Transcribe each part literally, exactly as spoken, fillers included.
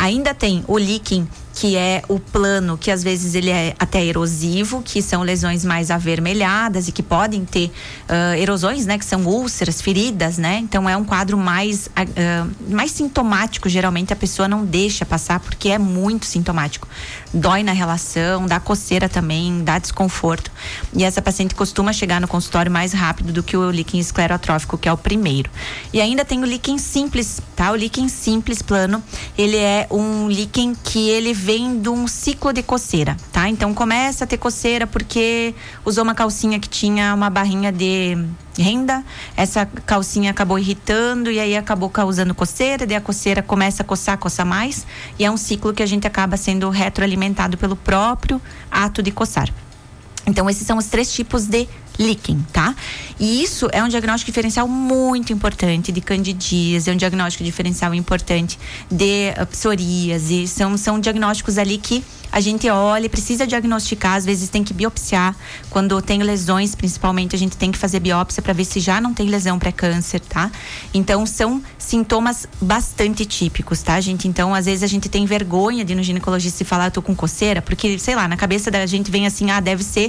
Ainda tem o líquen, que é o plano, que às vezes ele é até erosivo, que são lesões mais avermelhadas e que podem ter uh, erosões, né? Que são úlceras, feridas, né? Então é um quadro mais, uh, mais sintomático, geralmente a pessoa não deixa passar porque é muito sintomático. Dói na relação, dá coceira também, dá desconforto. E essa paciente costuma chegar no consultório mais rápido do que o líquen esclerotrófico, que é o primeiro. E ainda tem o líquen simples, tá? O líquen simples plano, ele é um líquen que ele vem de um ciclo de coceira, tá? Então começa a ter coceira porque usou uma calcinha que tinha uma barrinha de renda, essa calcinha acabou irritando e aí acabou causando coceira, daí a coceira começa a coçar, coça mais, e é um ciclo que a gente acaba sendo retroalimentado pelo próprio ato de coçar. Então esses são os três tipos de líquen, tá? E isso é um diagnóstico diferencial muito importante de candidíase, é um diagnóstico diferencial importante de uh, psoríase, são, são diagnósticos ali que a gente olha e precisa diagnosticar, às vezes tem que biopsiar, quando tem lesões principalmente a gente tem que fazer biópsia para ver se já não tem lesão pré-câncer, tá? Então são sintomas bastante típicos, tá, gente? Então às vezes a gente tem vergonha de ir no ginecologista e falar, eu tô com coceira, porque sei lá, na cabeça da gente vem assim, ah, deve ser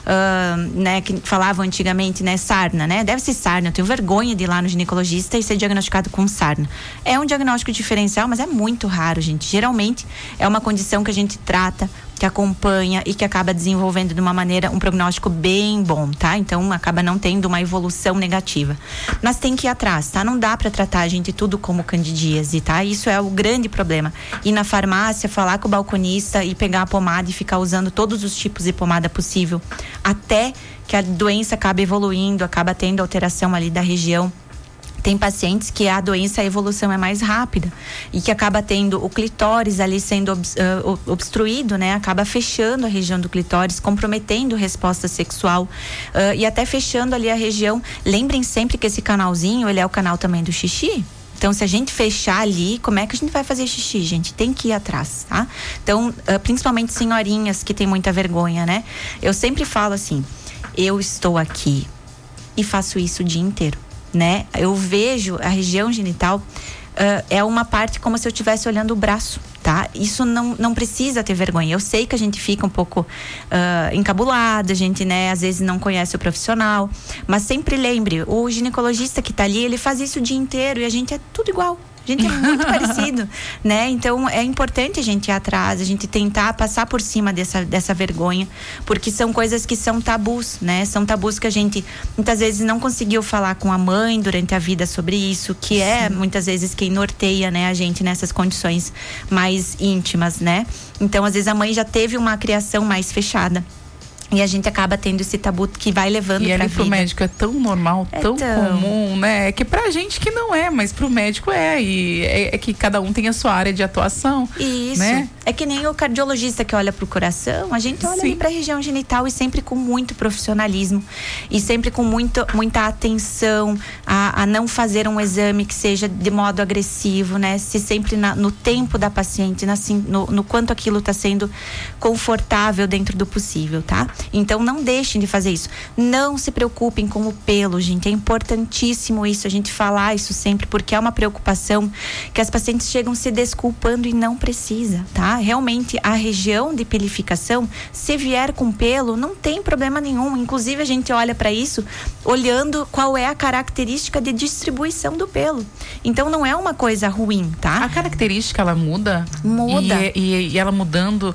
uh, né, que falavam antigamente, né, sarna, né? Deve ser sarna, eu tenho vergonha de ir lá no ginecologista e ser diagnosticado com sarna. É um diagnóstico diferencial, mas é muito raro, gente. Geralmente é uma condição que a gente trata, que acompanha e que acaba desenvolvendo de uma maneira um prognóstico bem bom, tá? Então acaba não tendo uma evolução negativa. Mas tem que ir atrás, tá? Não dá para tratar a gente tudo como candidíase, tá? Isso é o grande problema. Ir na farmácia, falar com o balconista e pegar a pomada e ficar usando todos os tipos de pomada possível até que a doença acaba evoluindo, acaba tendo alteração ali da região. Tem pacientes que a doença, a evolução é mais rápida e que acaba tendo o clitóris ali sendo ob, uh, obstruído, né? Acaba fechando a região do clitóris, comprometendo a resposta sexual uh, e até fechando ali a região. Lembrem sempre que esse canalzinho, ele é o canal também do xixi. Então, se a gente fechar ali, como é que a gente vai fazer xixi, gente? Tem que ir atrás, tá? Então, uh, principalmente senhorinhas que têm muita vergonha, né? Eu sempre falo assim, eu estou aqui e faço isso o dia inteiro, né? Eu vejo a região genital uh, é uma parte como se eu estivesse olhando o braço, tá? Isso não, não precisa ter vergonha. Eu sei que a gente fica um pouco uh, encabulada, a gente, né, às vezes não conhece o profissional, mas sempre lembre, o ginecologista que tá ali, ele faz isso o dia inteiro e a gente é tudo igual. A gente é muito parecido, né? Então é importante a gente ir atrás, a gente tentar passar por cima dessa, dessa vergonha, porque são coisas que são tabus, né? São tabus que a gente muitas vezes não conseguiu falar com a mãe durante a vida sobre isso, que é muitas vezes quem norteia, né, a gente nessas condições mais íntimas, né? Então às vezes a mãe já teve uma criação mais fechada. E a gente acaba tendo esse tabu que vai levando pra vida. E ali pro médico é tão normal, é tão, tão comum, né? É que pra gente que não é, mas pro médico é. E é, é que cada um tem a sua área de atuação. Isso. Né? É que nem o cardiologista que olha pro coração, a gente olha Sim. ali pra região genital e sempre com muito profissionalismo. E sempre com muito, muita atenção a, a não fazer um exame que seja de modo agressivo, né? Se sempre na, no tempo da paciente, na, no, no quanto aquilo tá sendo confortável dentro do possível, tá? Então não deixem de fazer isso. Não se preocupem com o pelo, gente. É importantíssimo isso, a gente falar isso sempre, porque é uma preocupação que as pacientes chegam se desculpando e não precisa, tá? Realmente a região de pelificação, se vier com pelo, não tem problema nenhum. Inclusive a gente olha para isso olhando qual é a característica de distribuição do pelo. Então não é uma coisa ruim, tá? A característica ela muda? Muda. E, e, e ela mudando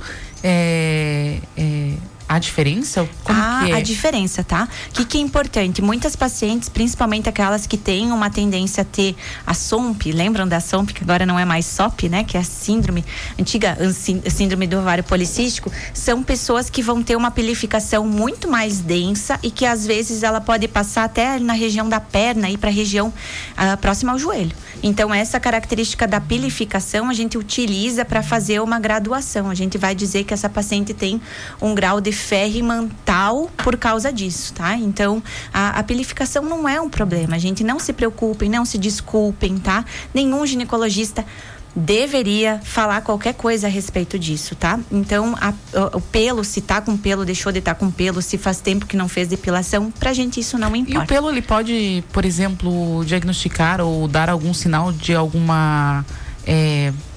é, é... A diferença? Como ah, que é? A diferença, tá? O que, que é importante? Muitas pacientes, principalmente aquelas que têm uma tendência a ter a S O M P, lembram da S O M P, que agora não é mais S O P, né? Que é a síndrome, antiga síndrome do ovário policístico, são pessoas que vão ter uma pelificação muito mais densa e que às vezes ela pode passar até na região da perna e para a região uh, próxima ao joelho. Então, essa característica da pelificação a gente utiliza para fazer uma graduação. A gente vai dizer que essa paciente tem um grau de ferrimantal por causa disso, tá? Então, a, a pelificação não é um problema. A gente não se preocupem, não se desculpem, tá? Nenhum ginecologista deveria falar qualquer coisa a respeito disso, tá? Então, a, o, o pelo, se tá com pelo, deixou de estar tá com pelo, se faz tempo que não fez depilação, pra gente isso não importa. E o pelo, ele pode, por exemplo, diagnosticar ou dar algum sinal de alguma... É,